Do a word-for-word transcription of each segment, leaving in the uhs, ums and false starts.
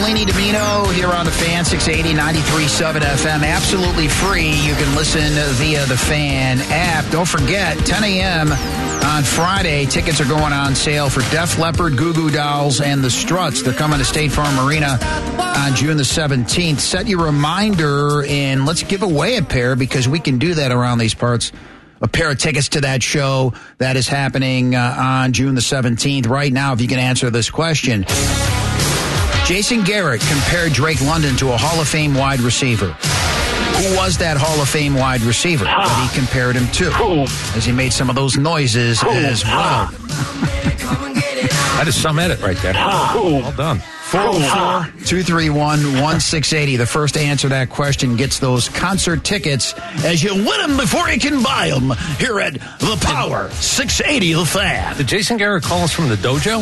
Bellini Domino here on the Fan, six eighty, ninety-three point seven F M. Absolutely free. You can listen via the Fan app. Don't forget, ten a.m. on Friday, tickets are going on sale for Def Leppard, Goo Goo Dolls, and the Struts. They're coming to State Farm Arena on June the seventeenth. Set your reminder and let's give away a pair because we can do that around these parts. A pair of tickets to that show that is happening uh, on June the seventeenth. Right now, if you can answer this question. Jason Garrett compared Drake London to a Hall of Fame wide receiver. Who was that Hall of Fame wide receiver that he compared him to? As he made some of those noises as well. That is some edit right there. Well done. four oh four, two three one, one six eight zero. The first to answer that question gets those concert tickets as you win them before you can buy them here at The Power, six eighty The Fan. Did Jason Garrett call us from the dojo?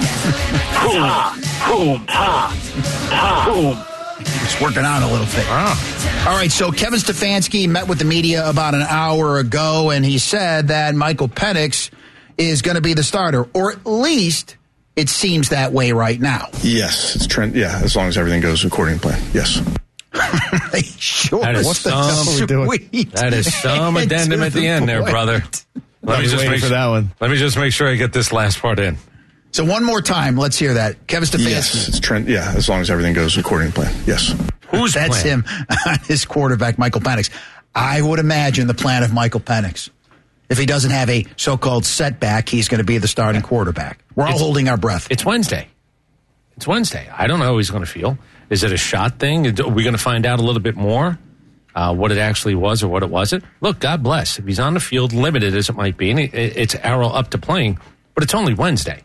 It's working out a little bit. Ah. All right, so Kevin Stefanski met with the media about an hour ago, and he said that Michael Penix is going to be the starter, or at least it seems that way right now. Yes, it's trend. Yeah, as long as everything goes according to plan. Yes. Sure. That is what the some, sweet. That is some addendum at the end there, brother. Let me just make for that one. Let me just make sure I get this last part in. So one more time, let's hear that. Kevin Stefanski. Yes, it's trend. Yeah, as long as everything goes according to plan. Yes. Who's That's plan? him, his quarterback, Michael Penix. I would imagine the plan of Michael Penix. If he doesn't have a so-called setback, he's going to be the starting quarterback. We're all It's- holding our breath. It's Wednesday. It's Wednesday. I don't know how he's going to feel. Is it a shot thing? Are we going to find out a little bit more uh, what it actually was or what it wasn't? Look, God bless. If he's on the field, limited as it might be, and it, it's arrow up to playing, but it's only Wednesday.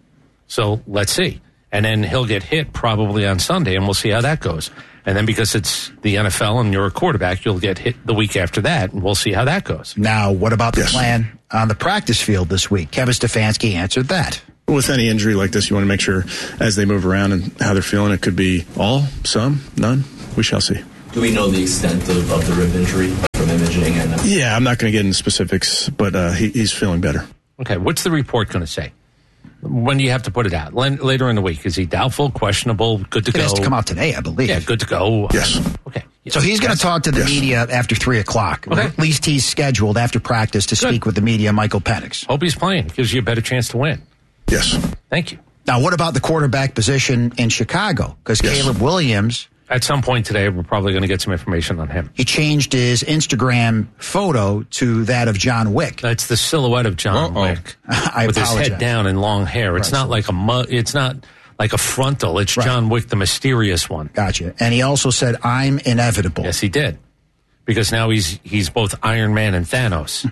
So let's see. And then he'll get hit probably on Sunday, and we'll see how that goes. And then because it's the N F L and you're a quarterback, you'll get hit the week after that, and we'll see how that goes. Now, what about the Yes. plan on the practice field this week? Kevin Stefanski answered that. With any injury like this, you want to make sure as they move around and how they're feeling, it could be all, some, none. We shall see. Do we know the extent of, of the rib injury from imaging? And Yeah, I'm not going to get into specifics, but uh, he, he's feeling better. Okay, what's the report going to say? When do you have to put it out? L- later in the week. Is he doubtful, questionable, good to It go? has to come out today, I believe. Yeah, good to go. Yes. Okay. So he's going to talk to the Yes. media after three o'clock. Okay. At least he's scheduled after practice to Good. speak with the media, Michael Penix. Hope he's playing. Gives you a better chance to win. Yes. Thank you. Now, what about the quarterback position in Chicago? Because Yes. Caleb Williams, At some point today, we're probably going to get some information on him. he changed his Instagram photo to that of John Wick. That's the silhouette of John Uh-oh. Wick I with his apologize. head down and long hair. It's Right. not like a mu- it's not like a frontal. It's Right. John Wick, the mysterious one. Gotcha. And he also said, I'm inevitable. Yes, he did. Because now he's he's both Iron Man and Thanos.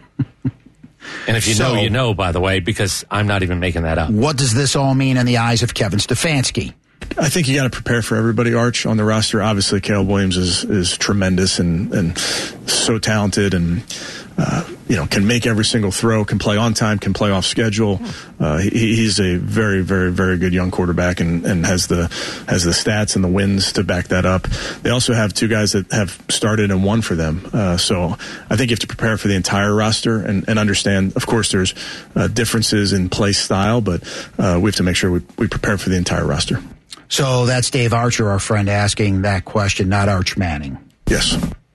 And if you So- know, you know, by the way, because I'm not even making that up. What does this all mean in the eyes of Kevin Stefanski? I think you got to prepare for everybody, Arch, on the roster. Obviously, Caleb Williams is, is tremendous and, and so talented and, uh, you know, can make every single throw, can play on time, can play off schedule. Uh, he, he's a very, very, very good young quarterback and, and has the has the stats and the wins to back that up. They also have two guys that have started and won for them. Uh, so I think you have to prepare for the entire roster and, and understand, of course, there's uh, differences in play style, but uh, we have to make sure we, we prepare for the entire roster. So that's Dave Archer, our friend, asking that question, not Arch Manning, Yes.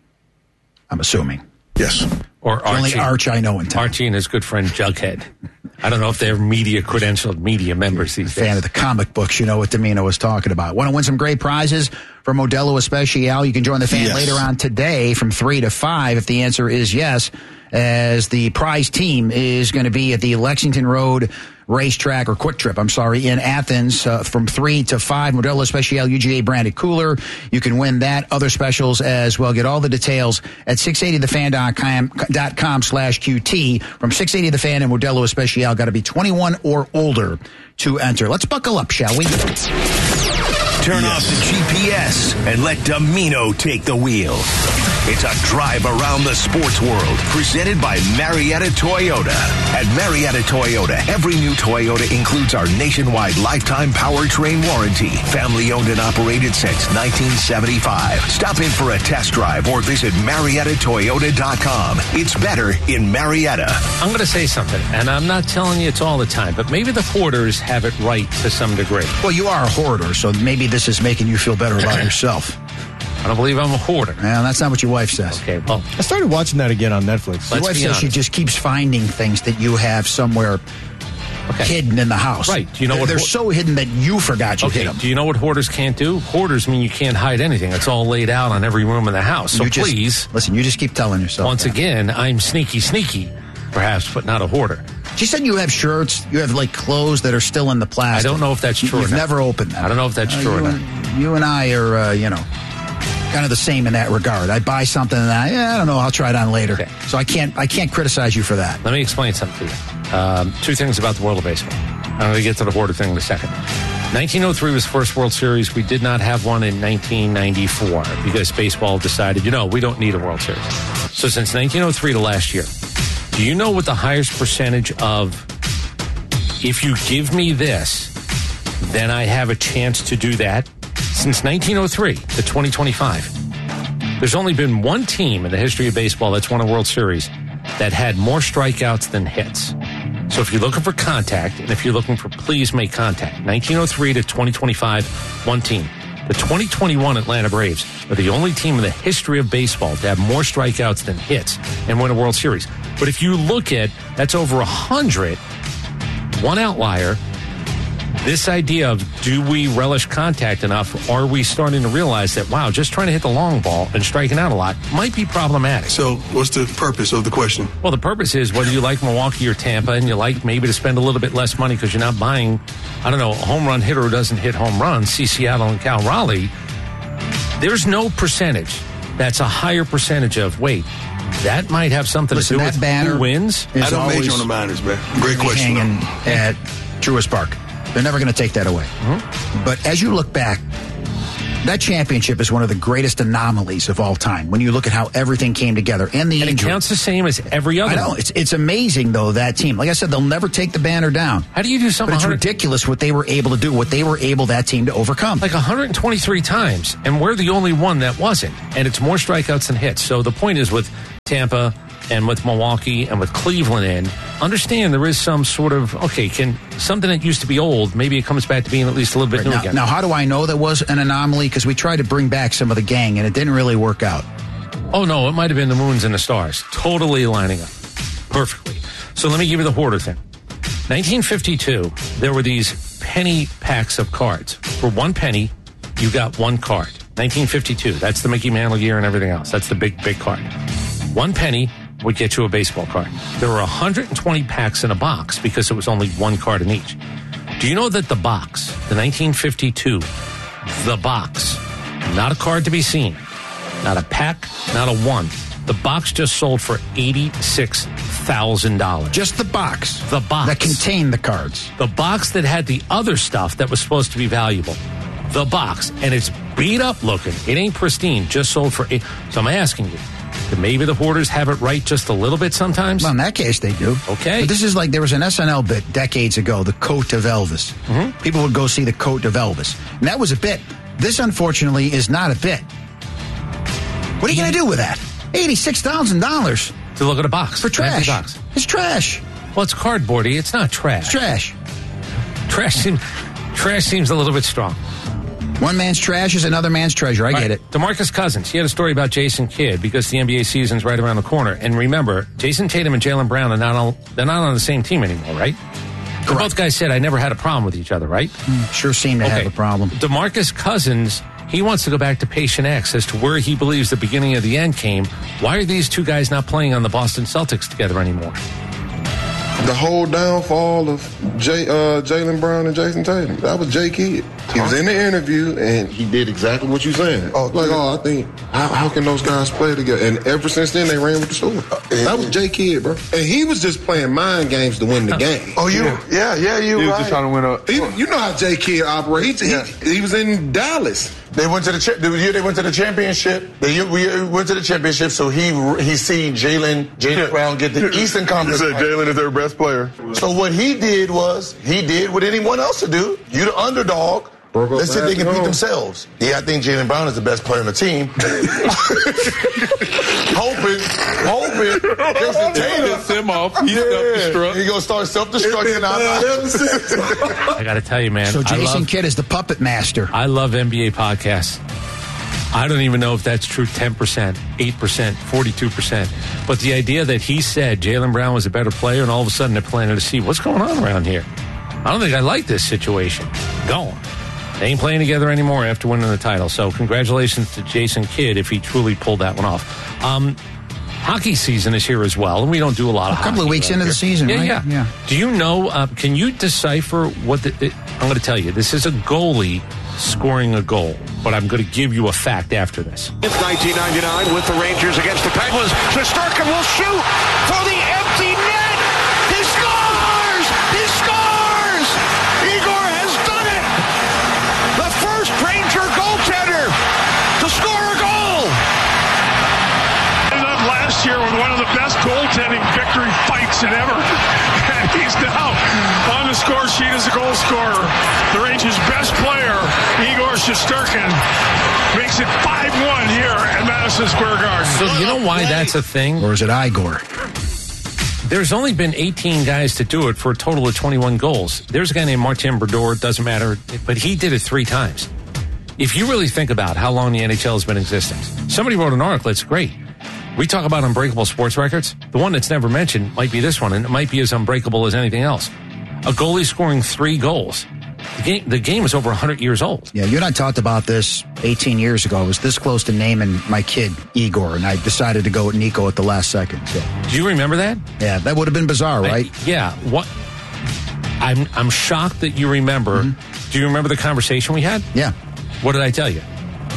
I'm assuming. Yes. Or The only Archie, Arch I know in town. Archie and his good friend Jughead. I don't know if they're media credentialed media members these days. Fan of the comic books, you know what Domino was talking about. Want to win some great prizes from Modelo Especial? You can join the fan Yes. later on today from three to five if the answer is yes, as the prize team is going to be at the Lexington Road Racetrack, or Quick Trip, I'm sorry, in Athens uh, from three to five. Modelo Especial U G A branded cooler. You can win that. Other specials as well. Get all the details at six eighty the fan dot com slash Q T. From six eighty The Fan and Modelo Especial, got to be twenty-one or older to enter. Let's buckle up, shall we? Turn off the G P S and let Domino take the wheel. It's a drive around the sports world, presented by Marietta Toyota. At Marietta Toyota, every new Toyota includes our nationwide lifetime powertrain warranty. Family owned and operated since nineteen seventy-five. Stop in for a test drive or visit Marietta Toyota dot com. It's better in Marietta. I'm going to say something, and I'm not telling you it's all the time, but maybe the hoarders have it right to some degree. Well, you are a hoarder, so maybe this is making you feel better about yourself. I don't believe I'm a hoarder. Well, that's not what your wife says. Okay, well, I started watching that again on Netflix. Your wife says honest. she just keeps finding things that you have somewhere okay. hidden in the house. Right. Do you know they're, what they're ho- so hidden that you forgot you okay. hid them. Do you know what hoarders can't do? Hoarders mean you can't hide anything. It's all laid out on every room in the house. So You just- please, listen. You just keep telling yourself. once that. again, I'm sneaky, sneaky, perhaps, but not a hoarder. She said you have shirts. You have like clothes that are still in the I plastic. don't know if that's You- true. You've or not. never opened them. I don't know if that's Uh, true you or not. and, you and I are, uh, you know, kind of the same in that regard. I buy something and I, yeah, I don't know. I'll try it on later. Okay. So I can't, I can't criticize you for that. Let me explain something to you. Um, two things about the world of baseball. I'm going to get to the hoarder thing in a second. nineteen oh three was the first World Series. We did not have one in nineteen ninety-four because baseball decided, you know, we don't need a World Series. So since nineteen oh three to last year, do you know what the highest percentage of, if you give me this, then I have a chance to do that? Since nineteen oh three to twenty twenty-five, there's only been one team in the history of baseball that's won a World Series that had more strikeouts than hits. So if you're looking for contact, and if you're looking for please make contact, nineteen oh three to twenty twenty-five, one team. The twenty twenty-one Atlanta Braves are the only team in the history of baseball to have more strikeouts than hits and win a World Series. But if you look at, that's over one hundred, one outlier. This idea of do we relish contact enough? Are we starting to realize that, wow, just trying to hit the long ball and striking out a lot might be problematic? So what's the purpose of the question? Well, the purpose is whether you like Milwaukee or Tampa and you like maybe to spend a little bit less money because you're not buying, I don't know, a home run hitter who doesn't hit home runs, see Seattle and Cal Raleigh. There's no percentage that's a higher percentage of, wait, that might have something Listen, to do that with banner who wins. is I don't always major on the minors, man. Great question. hanging at Truist Park. They're never going to take that away. Mm-hmm. But as you look back, that championship is one of the greatest anomalies of all time. When you look at how everything came together and the And it injury. counts the same as every other I know one. it's it's amazing though that team. Like I said, they'll never take the banner down. How do you do something But it's one hundred ridiculous what they were able to do. What they were able that team to overcome. like one hundred twenty-three times, and we're the only one that wasn't. And it's more strikeouts than hits. So the point is with Tampa and with Milwaukee and with Cleveland in, understand there is some sort of, okay, can something that used to be old, maybe it comes back to being at least a little bit new now, again. now, how do I know that was an anomaly? Because we tried to bring back some of the gang, and it didn't really work out. Oh, no, it might have been the moons and the stars. Totally lining up. Perfectly. So let me give you the hoarder thing. nineteen fifty-two, there were these penny packs of cards. For one penny, you got one card. nineteen fifty-two, that's the Mickey Mantle year and everything else. That's the big, big card. One penny would get you a baseball card. There were one hundred twenty packs in a box because it was only one card in each. Do you know that the box, the nineteen fifty-two, the box, not a card to be seen, not a pack, not a one, the box just sold for eighty-six thousand dollars. Just the box. The box. That contained the cards. The box that had the other stuff that was supposed to be valuable. The box. And it's beat up looking. It ain't pristine. Just sold for eight. So I'm asking you, do maybe the hoarders have it right just a little bit sometimes? Well, in that case, they do. Okay. But this is like there was an S N L bit decades ago, The Coat of Elvis. Mm-hmm. People would go see The Coat of Elvis. And that was a bit. This, unfortunately, is not a bit. What are you going to do with that? eighty-six thousand dollars. To look at a box. For An empty trash. Box. It's trash. Well, it's cardboardy. It's not trash. It's trash. Trash seems, trash seems a little bit strong. One man's trash is another man's treasure. I All get right. it. DeMarcus Cousins, he had a story about Jason Kidd because the N B A season's right around the corner. And remember, Jason Tatum and Jaylen Brown are not on, they're not on the same team anymore, right? Correct. Both guys said I never had a problem with each other, right? Sure seem to have a problem. DeMarcus Cousins, he wants to go back to patient X as to where he believes the beginning of the end came. Why are these two guys not playing on the Boston Celtics together anymore? The whole downfall of Jay, uh, Jaylen Brown and Jason Tatum. That was Jay Kidd. He was in the interview, and he did exactly what you're saying. Oh, like, oh, I think, how, how can those guys play together? And ever since then, they ran with the story. Uh, that was Jay Kidd, bro. And he was just playing mind games to win the game. Oh, you? Yeah, yeah, you He was right. just trying to win up. He, you know how Jay Kidd operates. He, Yeah. he, he was in Dallas. They went to the cha- the year they went to the championship. They we went to the championship, so he he seen Jalen Jalen Brown get the Eastern Conference. You said Jalen is their best player. So what he did was he did what anyone else would do. You the underdog. Let's see if they can beat themselves. Yeah, I think Jalen Brown is the best player on the team. hoping, hoping, Jason Tatum him off. He's yeah, self-destruct. he gonna start self-destructing. I got to tell you, man. So Jason I love, Kidd is the puppet master. I love N B A podcasts. I don't even know if that's true. ten percent, eight percent, forty-two percent. But the idea that he said Jalen Brown was a better player, and all of a sudden they're planning to see what's going on around here. I don't think I like this situation. Go on. They ain't playing together anymore after winning the title. So congratulations to Jason Kidd if he truly pulled that one off. Um, hockey season is here as well, and we don't do a lot of A couple of weeks into the season, yeah, right? Yeah, Yeah. Do you know, uh, can you decipher what the, it, I'm going to tell you, this is a goalie scoring a goal, but I'm going to give you a fact after this. It's nineteen ninety-nine with the Rangers against the Penguins. Shesterkin will shoot for the empty net. He scores! He scores! Igor has done it! The first Ranger goaltender to score a goal! Ended up last year with one of the best goaltending victory fights in ever. And he's now on the score sheet as a goal scorer. The Rangers' best player, Igor Shesterkin, makes it five one here at Madison Square Garden. So you know why that's a thing? Or is it Igor? There's only been eighteen guys to do it for a total of twenty-one goals. There's a guy named Martin Brodeur, doesn't matter, but he did it three times. If you really think about how long the N H L has been in existence, somebody wrote an article that's great. We talk about unbreakable sports records. The one that's never mentioned might be this one, and it might be as unbreakable as anything else. A goalie scoring three goals. The game, the game is over one hundred years old. Yeah, you and I talked about this eighteen years ago. I was this close to naming my kid Igor, and I decided to go with Nico at the last second. So. Do you remember that? Yeah, that would have been bizarre, right? I, yeah. What? I'm I'm shocked that you remember. Mm-hmm. Do you remember the conversation we had? Yeah. What did I tell you?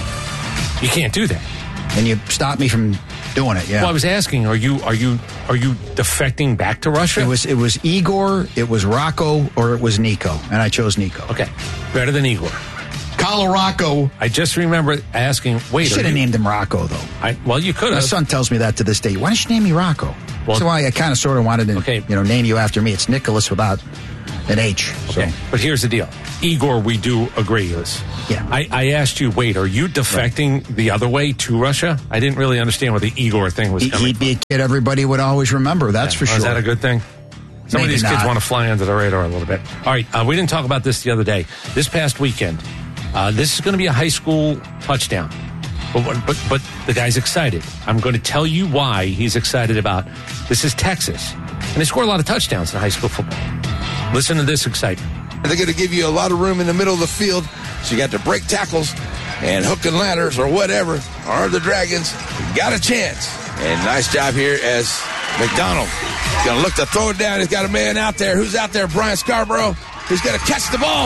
You can't do that. And you stopped me from doing it. Yeah. Well, I was asking, are you are you are you defecting back to Russia? It was it was Igor, it was Rocco, or it was Nico, and I chose Nico. Okay, better than Igor. Kyle Rocco. I just remember asking. Wait, you should have named him Rocco though. I, well, you could have. My son tells me that to this day. Why don't you name me Rocco? Well, that's why I kind of sort of wanted to, okay. you know, name you after me. It's Nicholas without an H. So. Okay, but here's the deal. Igor, we do agree with. Yeah. I, I asked you, wait, are you defecting right. the other way to Russia? I didn't really understand where the Igor thing was he, coming He'd from. be a kid everybody would always remember, that's yeah. for oh, sure. Is that a good thing? Some Maybe of these not. kids want to fly under the radar a little bit. All right, uh, we didn't talk about this the other day. This past weekend, uh, this is going to be a high school touchdown. But, but but the guy's excited. I'm going to tell you why he's excited about. This is Texas, and they score a lot of touchdowns in high school football. Listen to this excitement. They're going to give you a lot of room in the middle of the field, so you got to break tackles and hook and ladders or whatever, or the Dragons. Got a chance. And nice job here as McDonald. He's going to look to throw it down. He's got a man out there. Who's out there? Brian Scarborough. He's going to catch the ball.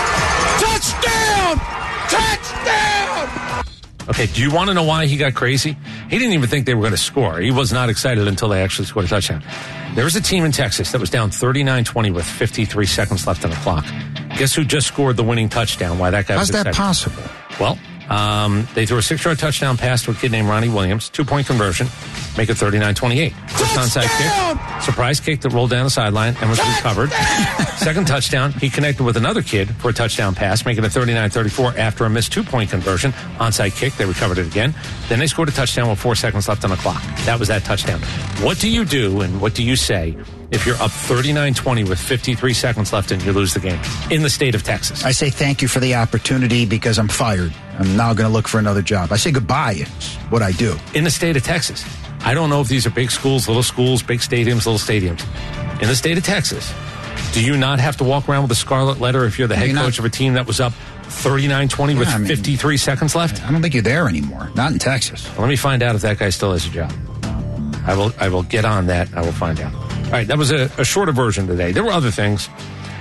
Touchdown! Touchdown! Okay, do you want to know why he got crazy? He didn't even think they were going to score. He was not excited until they actually scored a touchdown. There was a team in Texas that was down thirty-nine twenty with fifty-three seconds left on the clock. Guess who just scored the winning touchdown? Why that guy How's was excited? that possible? Well, um, they threw a six-yard touchdown pass to a kid named Ronnie Williams, two-point conversion, make it thirty-nine twenty-eight. First onside kick, surprise kick that rolled down the sideline and was recovered. Second touchdown, he connected with another kid for a touchdown pass, making it thirty-nine thirty-four after a missed two-point conversion. Onside kick, they recovered it again. Then they scored a touchdown with four seconds left on the clock. That was that touchdown. What do you do and what do you say if you're up thirty-nine twenty with fifty-three seconds left and you lose the game in the state of Texas? I say thank you for the opportunity because I'm fired. I'm now going to look for another job. I say goodbye. It's what I do. In the state of Texas. I don't know if these are big schools, little schools, big stadiums, little stadiums. In the state of Texas, do you not have to walk around with a scarlet letter if you're the head you're coach not, of a team that was up thirty-nine twenty yeah, with I mean, fifty-three seconds left? I don't think you're there anymore. Not in Texas. Well, let me find out if that guy still has a job. I will I will get on that. I will find out. All right, that was a, a shorter version today. There were other things.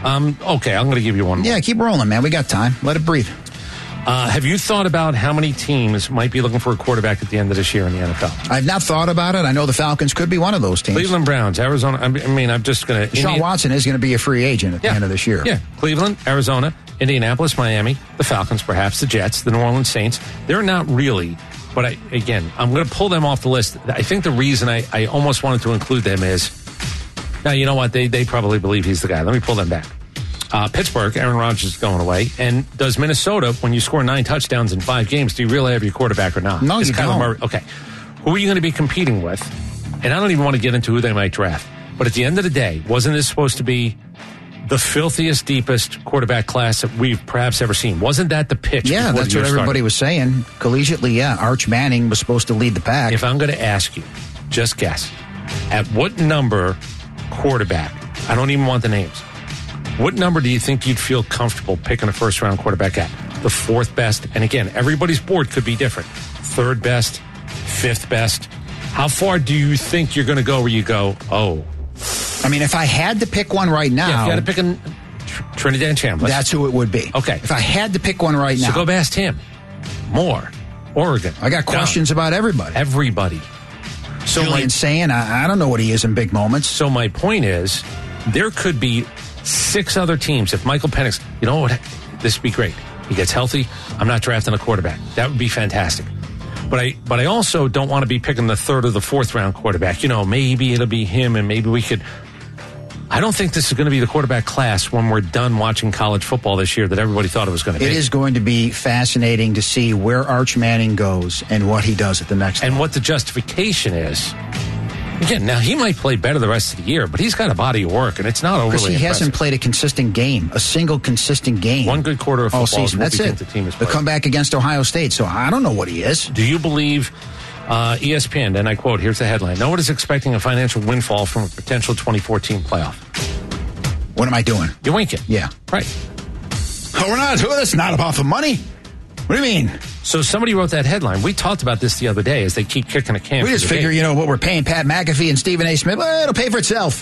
Um, okay, I'm going to give you one more. Yeah, keep rolling, man. We got time. Let it breathe. Uh, have you thought about how many teams might be looking for a quarterback at the end of this year in the N F L? I've not thought about it. I know the Falcons could be one of those teams. Cleveland Browns, Arizona. I mean, I'm just going to... Sean Indian- Watson is going to be a free agent at yeah. the end of this year. Yeah, Cleveland, Arizona, Indianapolis, Miami, the Falcons, perhaps the Jets, the New Orleans Saints. They're not really... But, I, again, I'm going to pull them off the list. I think the reason I, I almost wanted to include them is... Now, you know what? They, they probably believe he's the guy. Let me pull them back. Uh, Pittsburgh, Aaron Rodgers is going away. And does Minnesota, when you score nine touchdowns in five games, do you really have your quarterback or not? No, it's you Kyler don't. Murray. Okay. Who are you going to be competing with? And I don't even want to get into who they might draft. But at the end of the day, wasn't this supposed to be the filthiest, deepest quarterback class that we've perhaps ever seen? Wasn't that the pitch? Yeah, before that's the what year everybody started? was saying. Collegiately, yeah. Arch Manning was supposed to lead the pack. If I'm going to ask you, just guess, at what number quarterback, I don't even want the names, what number do you think you'd feel comfortable picking a first-round quarterback at? The fourth best? And again, everybody's board could be different. Third best? Fifth best? How far do you think you're going to go where you go, oh. I mean, if I had to pick one right now... Yeah, if you had to pick a Tr- Trinidad Chambliss. That's who it would be. Okay. If I had to pick one right now... So go past him. Moore. Oregon. I got questions Down. about everybody. Everybody. So Julian my, saying, I, I don't know what he is in big moments. So my point is, there could be six other teams. If Michael Penix, you know what, this would be great. He gets healthy. I'm not drafting a quarterback. That would be fantastic. But I, but I also don't want to be picking the third or the fourth round quarterback. You know, maybe it'll be him, and maybe we could. I don't think this is going to be the quarterback class when we're done watching college football this year that everybody thought it was going to be. It is going to be fascinating to see where Arch Manning goes and what he does at the next and level. what the justification is. Again, now he might play better the rest of the year, but he's got a body of work, and it's not overly Because he impressive. hasn't played a consistent game, a single consistent game. One good quarter of football all season. is what That's we it. think the team is The playing. comeback against Ohio State, so I don't know what he is. Do you believe uh, E S P N, and I quote, here's the headline, no one is expecting a financial windfall from a potential twenty fourteen playoff. What am I doing? You're winking. Yeah. Right. Oh, we're not. It's not about the money. What do you mean? So somebody wrote that headline. We talked about this the other day as they keep kicking a can. We just figure, you know, what we're paying Pat McAfee and Stephen A. Smith, well, it'll pay for itself.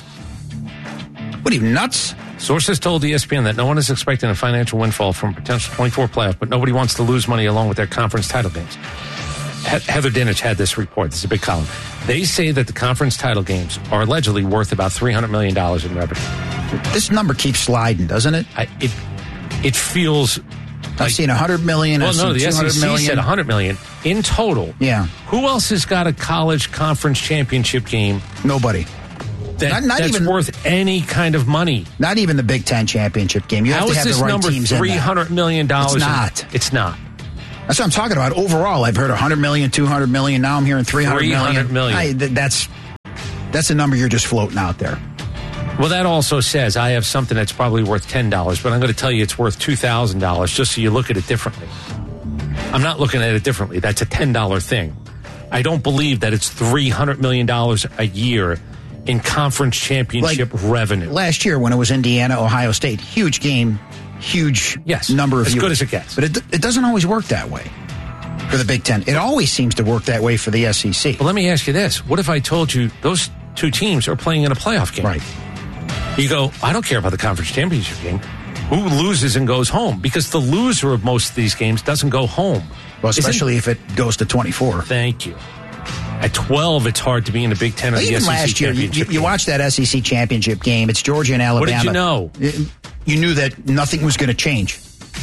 What are you, nuts? Sources told E S P N that no one is expecting a financial windfall from a potential twenty-four playoff, but nobody wants to lose money along with their conference title games. He- Heather Dinich had this report. This is a big column. They say that the conference title games are allegedly worth about three hundred million dollars in revenue. This number keeps sliding, doesn't it? I, it it feels... I've like, seen one hundred million well, dollars. no, the two S E hundred C million. said one hundred million dollars in total. Yeah. Who else has got a college conference championship game? Nobody. That, Not- not that's even- worth any kind of money. Not even the Big Ten championship game. You have How to is have this the right number teams in three that. hundred million dollars? It's not. It's not. That's what I'm talking about. Overall, I've heard one hundred million, two hundred million. Now I'm hearing three hundred million. three hundred million. I, th- that's, that's a number you're just floating out there. Well, that also says I have something that's probably worth ten dollars, but I'm going to tell you it's worth two thousand dollars just so you look at it differently. I'm not looking at it differently. That's a ten dollars thing. I don't believe that it's three hundred million dollars a year in conference championship Like, revenue. Last year when it was Indiana, Ohio State, huge game, huge Yes, number of as viewers. good as it gets. But it, it doesn't always work that way for the Big Ten. It always seems to work that way for the S E C. Well, let me ask you this. What if I told you those two teams are playing in a playoff game? Right. You go, I don't care about the conference championship game. Who loses and goes home? Because the loser of most of these games doesn't go home. Well, Isn't- especially if it goes to twenty-four. Thank you. At twelve, it's hard to be in the Big Ten or the Even S E C last year, you, championship you game. watched that S E C championship game. It's Georgia and Alabama. What did you know? You knew that nothing was going to change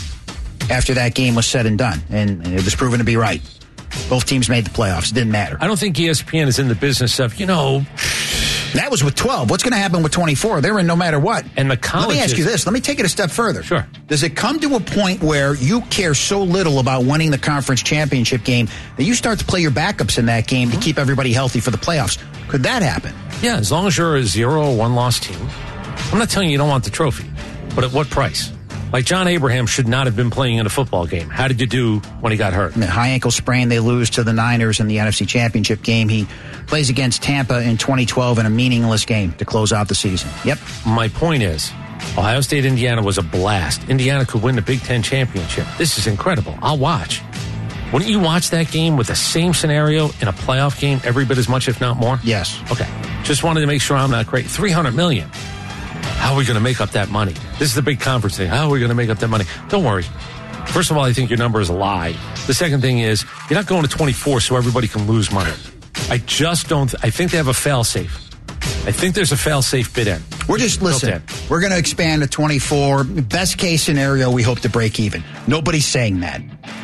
after that game was said and done, and it was proven to be right. Both teams made the playoffs. It didn't matter. I don't think E S P N is in the business of, you know... That was with twelve. What's going to happen with twenty-four? They're in no matter what. And the Let colleges... me ask you this. Let me take it a step further. Sure. Does it come to a point where you care so little about winning the conference championship game that you start to play your backups in that game to keep everybody healthy for the playoffs? Could that happen? Yeah, as long as you're a zero or one-loss team. I'm not telling you you don't want the trophy, but at what price? Like John Abraham should not have been playing in a football game. How did you do when he got hurt? I mean, high ankle sprain, they lose to the Niners in the N F C Championship game. He plays against Tampa in twenty twelve in a meaningless game to close out the season. Yep. My point is, Ohio State, Indiana was a blast. Indiana could win the Big Ten championship. This is incredible. I'll watch. Wouldn't you watch that game with the same scenario in a playoff game every bit as much, if not more? Yes. Okay. Just wanted to make sure I'm not crazy. three hundred million dollars. how are we going to make up that money? This is the big conference thing. How are we going to make up that money? Don't worry. First of all, I think your number is a lie. The second thing is, you're not going to twenty-four so everybody can lose money. I just don't, I think they have a fail-safe. I think there's a fail-safe bid in. We're just, listen, we're going to expand to twenty-four. Best case scenario, we hope to break even. Nobody's saying that.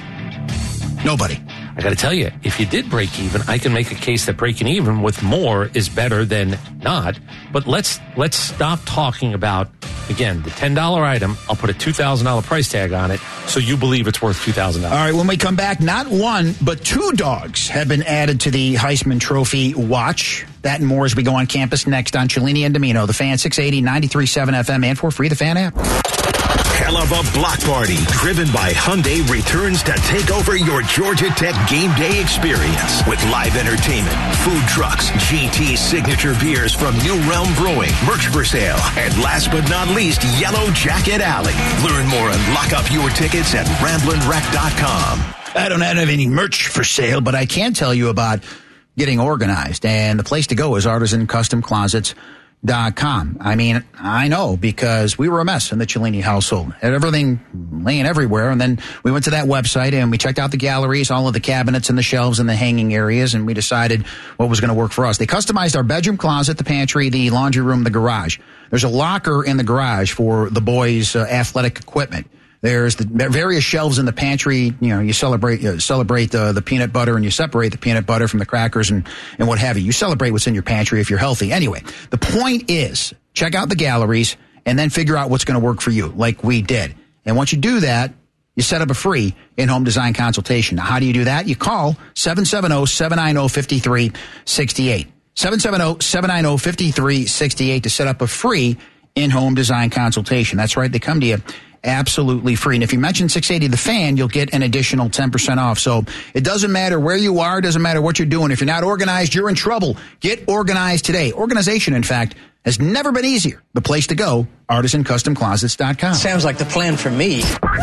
Nobody. I got to tell you, if you did break even, I can make a case that breaking even with more is better than not. But let's let's stop talking about, again, the ten dollar item. I'll put a two thousand dollars price tag on it so you believe it's worth two thousand dollars. All right, when we come back, not one, but two dogs have been added to the Heisman Trophy watch. That and more as we go on campus next on Cellini and Domino. The Fan, six eighty, ninety-three point seven F M, and for free, the Fan app. Hell of a block party driven by Hyundai returns to take over your Georgia Tech game day experience with live entertainment, food trucks, G T signature beers from New Realm Brewing, merch for sale, and last but not least, Yellow Jacket Alley. Learn more and lock up your tickets at ramblin rec dot com. I don't have any merch for sale, but I can tell you about getting organized, and the place to go is artisan custom closets dot com. I mean, I know because we were a mess in the Cellini household. Had everything laying everywhere, and then we went to that website and we checked out the galleries, all of the cabinets and the shelves and the hanging areas, and we decided what was going to work for us. They customized our bedroom closet, the pantry, the laundry room, the garage. There's a locker in the garage for the boys' uh, athletic equipment. There's the various shelves in the pantry. You know, you celebrate you celebrate the, the peanut butter, and you separate the peanut butter from the crackers and, and what have you. You celebrate what's in your pantry if you're healthy. Anyway, the point is, check out the galleries and then figure out what's going to work for you, like we did. And once you do that, you set up a free in-home design consultation. Now, how do you do that? You call seven seven zero, seven nine zero, five three six eight. seven seven zero, seven nine zero, five three six eight to set up a free in-home design consultation. That's right. They come to you absolutely free. And if you mention six eighty The Fan, you'll get an additional ten percent off. So it doesn't matter where you are. It doesn't matter what you're doing. If you're not organized, you're in trouble. Get organized today. Organization, in fact, has never been easier. The place to go, artisan custom closets dot com. Sounds like the plan for me.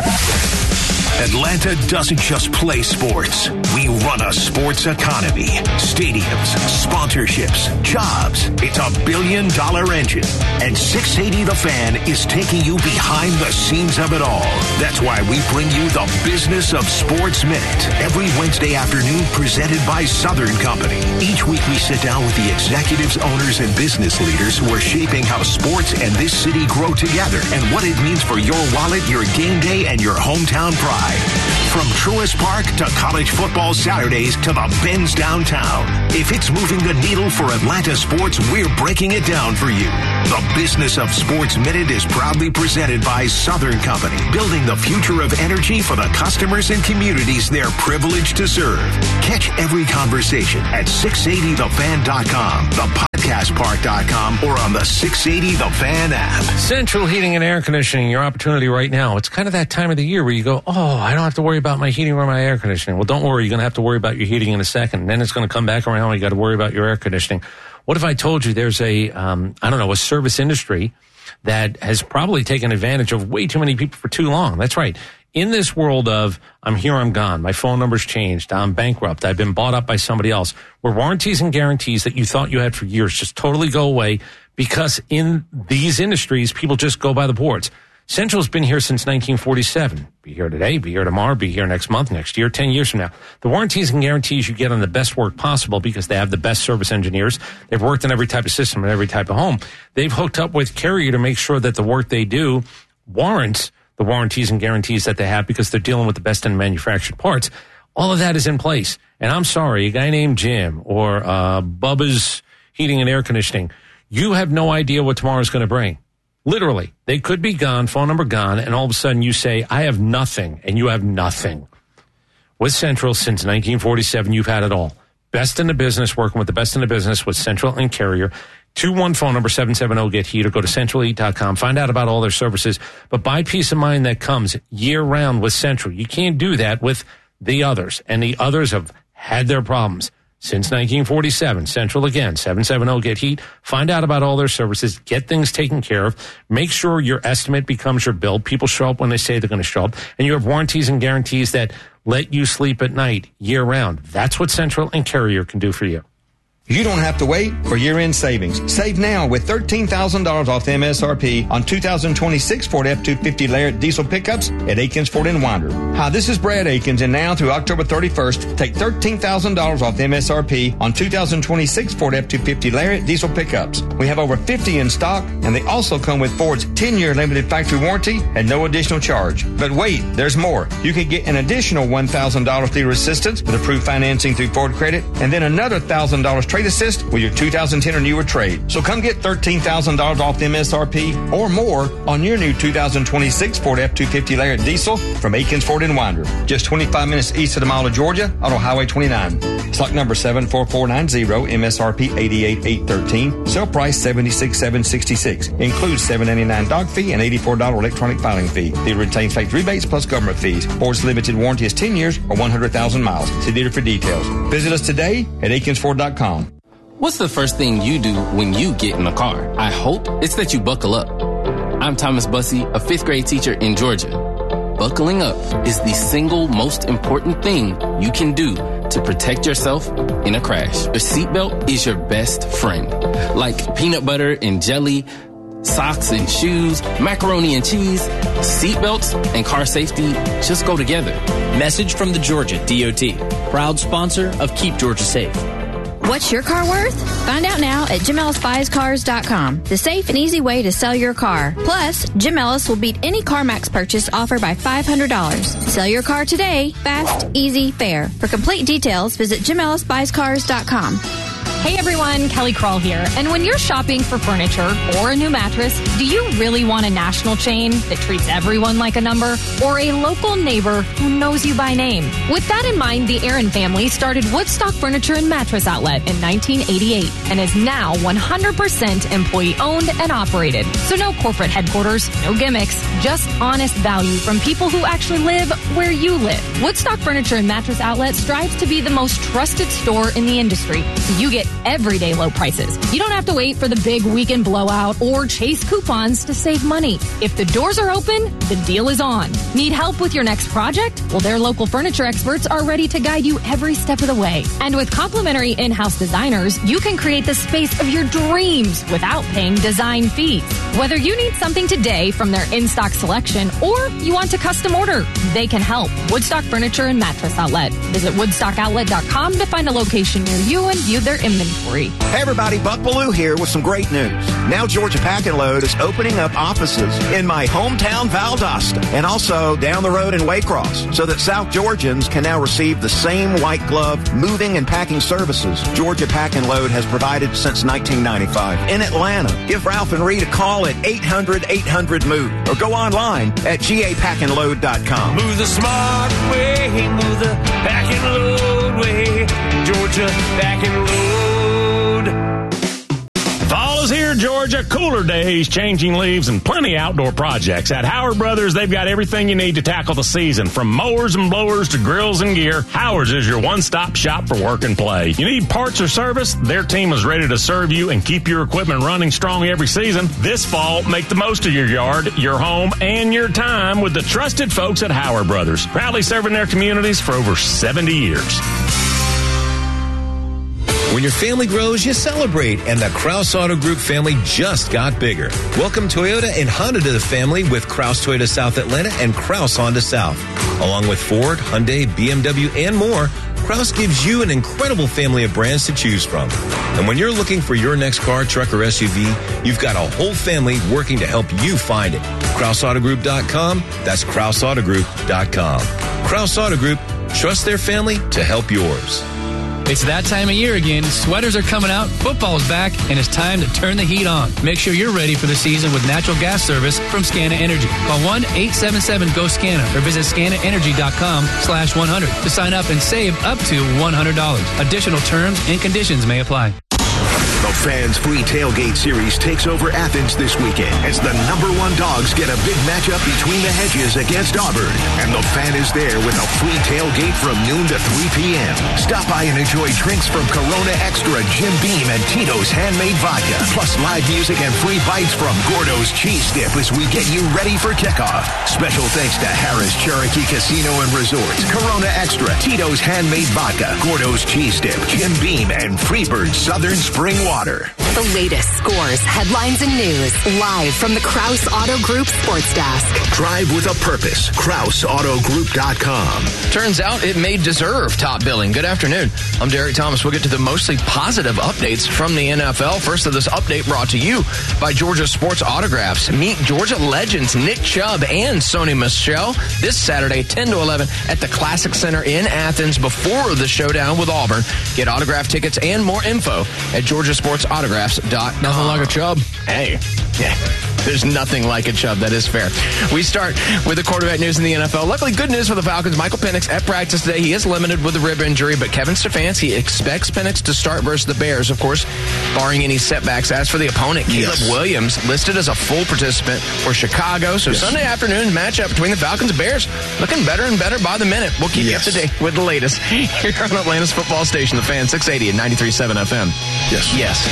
Atlanta doesn't just play sports. We run a sports economy. Stadiums, sponsorships, jobs. It's a billion dollar engine. And six eighty The Fan is taking you behind the scenes of it all. That's why we bring you the Business of Sports Minute. Every Wednesday afternoon presented by Southern Company. Each week we sit down with the executives, owners, and business leaders who are shaping how sports and this city grow together and what it means for your wallet, your game day, and your hometown pride. From Truist Park to college football Saturdays to the Benz downtown. If it's moving the needle for Atlanta sports, we're breaking it down for you. The Business of Sports Minute is proudly presented by Southern Company, building the future of energy for the customers and communities they're privileged to serve. Catch every conversation at six eighty the fan dot com, the podcast park dot com, or on the six eighty The Fan app. Central Heating and Air Conditioning, your opportunity right now. It's kind of that time of the year where you go, oh, I don't have to worry about my heating or my air conditioning. Well, don't worry. You're going to have to worry about your heating in a second. And then it's going to come back around. You got to worry about your air conditioning. What if I told you there's a, um, I don't know, a service industry that has probably taken advantage of way too many people for too long? That's right. In this world of I'm here, I'm gone, my phone number's changed, I'm bankrupt, I've been bought up by somebody else, where warranties and guarantees that you thought you had for years just totally go away because in these industries, people just go by the boards. Central's been here since nineteen forty-seven. Be here today, be here tomorrow, be here next month, next year, ten years from now. The warranties and guarantees you get on the best work possible because they have the best service engineers. They've worked in every type of system and every type of home. They've hooked up with Carrier to make sure that the work they do warrants the warranties and guarantees that they have because they're dealing with the best in manufactured parts. All of that is in place. And I'm sorry, a guy named Jim or uh, Bubba's Heating and Air Conditioning, you have no idea what tomorrow's going to bring. Literally, they could be gone, phone number gone, and all of a sudden you say, I have nothing, and you have nothing. With Central, since nineteen forty-seven, you've had it all. Best in the business, working with the best in the business with Central and Carrier. two one phone number seven seven zero get heat or go to central heat dot com. Find out about all their services. But buy peace of mind that comes year-round with Central. You can't do that with the others, and the others have had their problems. Since nineteen forty-seven, Central again, seven seven zero get heat. Find out about all their services. Get things taken care of. Make sure your estimate becomes your bill. People show up when they say they're going to show up. And you have warranties and guarantees that let you sleep at night year-round. That's what Central and Carrier can do for you. You don't have to wait for year-end savings. Save now with thirteen thousand dollars off M S R P on two thousand twenty-six Ford F two fifty Lariat diesel pickups at Akins Ford in Winder. Hi, this is Brad Akins, and now through October thirty-first, take thirteen thousand dollars off M S R P on two thousand twenty-six Ford F two fifty Lariat diesel pickups. We have over fifty in stock, and they also come with Ford's ten-year limited factory warranty and no additional charge. But wait, there's more. You can get an additional one thousand dollars dealer assistance with approved financing through Ford Credit, and then another one thousand dollars trade assist with your two thousand ten or newer trade. So come get thirteen thousand dollars off the M S R P or more on your new two thousand twenty-six Ford F two fifty Lariat diesel from Akins Ford in Winder. Just twenty-five minutes east of the mile of Georgia, Auto Highway twenty-nine. Stock number seven four four nine zero, M S R P eighty-eight eight thirteen. Sale price seventy-six seven sixty-six. Includes seven ninety-nine dog fee and eighty-four dollars electronic filing fee. Dealer retains factory rebates plus government fees. Ford's limited warranty is ten years or one hundred thousand miles. See dealer for details. Visit us today at akins ford dot com. What's the first thing you do when you get in a car? I hope it's that you buckle up. I'm Thomas Bussey, a fifth grade teacher in Georgia. Buckling up is the single most important thing you can do to protect yourself in a crash. A seatbelt is your best friend. Like peanut butter and jelly, socks and shoes, macaroni and cheese, seatbelts and car safety just go together. Message from the Georgia D O T, proud sponsor of Keep Georgia Safe. What's your car worth? Find out now at Jim Ellis Buys Cars dot com, the safe and easy way to sell your car. Plus, Jim Ellis will beat any CarMax purchase offer by five hundred dollars. Sell your car today, fast, easy, fair. For complete details, visit Jim Ellis Buys Cars dot com. Hey everyone, Kelly Kroll here. And when you're shopping for furniture or a new mattress, do you really want a national chain that treats everyone like a number, or a local neighbor who knows you by name? With that in mind, the Aaron family started Woodstock Furniture and Mattress Outlet in nineteen eighty-eight and is now one hundred percent employee owned and operated. So no corporate headquarters, no gimmicks, just honest value from people who actually live where you live. Woodstock Furniture and Mattress Outlet strives to be the most trusted store in the industry, so you get everyday low prices. You don't have to wait for the big weekend blowout or chase coupons to save money. If the doors are open, the deal is on. Need help with your next project? Well, their local furniture experts are ready to guide you every step of the way. And with complimentary in-house designers, you can create the space of your dreams without paying design fees. Whether you need something today from their in-stock selection or you want to custom order, they can help. Woodstock Furniture and Mattress Outlet. Visit woodstock outlet dot com to find a location near you and view their inventory. Hey everybody, Buck Bellew here with some great news. Now Georgia Pack and Load is opening up offices in my hometown Valdosta and also down the road in Waycross, so that South Georgians can now receive the same white glove moving and packing services Georgia Pack and Load has provided since nineteen ninety-five. In Atlanta, give Ralph and Reed a call at eight hundred eight hundred move or go online at g a pack and load dot com. Move the smart way, move the pack and load way, Georgia Pack and Load. Fall is here, Georgia. Cooler days, changing leaves, and plenty of outdoor projects. At Howard Brothers, they've got everything you need to tackle the season. From mowers and blowers to grills and gear, Howard's is your one-stop shop for work and play. You need parts or service? Their team is ready to serve you and keep your equipment running strong every season. This fall, make the most of your yard, your home, and your time with the trusted folks at Howard Brothers. Proudly serving their communities for over seventy years. When your family grows, you celebrate, and the Kraus Auto Group family just got bigger. Welcome Toyota and Honda to the family with Kraus Toyota South Atlanta and Kraus Honda South. Along with Ford, Hyundai, B M W, and more, Kraus gives you an incredible family of brands to choose from. And when you're looking for your next car, truck, or S U V, you've got a whole family working to help you find it. Kraus Auto Group dot com. That's Kraus Auto Group dot com. Kraus Auto Group. Trust their family to help yours. It's that time of year again. Sweaters are coming out, football's back, and it's time to turn the heat on. Make sure you're ready for the season with natural gas service from Scana Energy. Call one eight seven seven G O SCANA or visit scana energy dot com slash one hundred to sign up and save up to one hundred dollars. Additional terms and conditions may apply. The Fan's free tailgate series takes over Athens this weekend as the number one dogs get a big matchup between the Hedges against Auburn. And the Fan is there with a free tailgate from noon to three p.m. Stop by and enjoy drinks from Corona Extra, Jim Beam, and Tito's Handmade Vodka. Plus live music and free bites from Gordo's Cheese Dip as we get you ready for kickoff. Special thanks to Harris Cherokee Casino and Resorts, Corona Extra, Tito's Handmade Vodka, Gordo's Cheese Dip, Jim Beam, and Freebird Southern Spring Water. The latest scores, headlines, and news live from the Krause Auto Group Sports Desk. Drive with a purpose. Krause Auto Group dot com. Turns out it may deserve top billing. Good afternoon. I'm Derek Thomas. We'll get to the mostly positive updates from the N F L. First of this update brought to you by Georgia Sports Autographs. Meet Georgia legends Nick Chubb and Sony Michel this Saturday, ten to eleven at the Classic Center in Athens before the showdown with Auburn. Get autograph tickets and more info at Georgia Sports Autographs dot com. Nothing like a Chubb. Hey, yeah. There's nothing like a Chubb. That is fair. We start with the quarterback news in the N F L. Luckily, good news for the Falcons. Michael Penix at practice today. He is limited with a rib injury, but Kevin Stefanski expects Penix to start versus the Bears, of course, barring any setbacks. As for the opponent, Caleb Yes. Williams, listed as a full participant for Chicago. So Yes. Sunday afternoon matchup between the Falcons and Bears, looking better and better by the minute. We'll keep Yes. you up to date with the latest here on Atlanta's football station, the Fan, six eighty and ninety-three point seven F M. Yes. Yes.